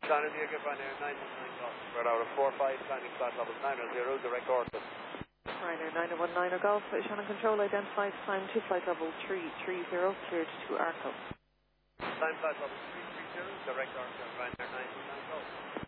Channel Diego Ryanair 919 Golf. Spread out of 45, landing flight level 900, direct order. Ryanair 919 Golf, Shannon Control identified, climb to flight level 330, cleared to ARCO. Climb flight level 330, direct order, Ryanair 919 Golf.